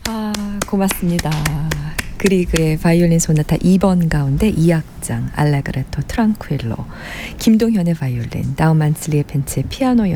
아, 고맙습니다. 그리그의 바이올린 소나타 2번 가운데 2악장 알레그레토 트랑쿠일로, 김동현의 바이올린, 다우만슬리의 벤츠의 피아노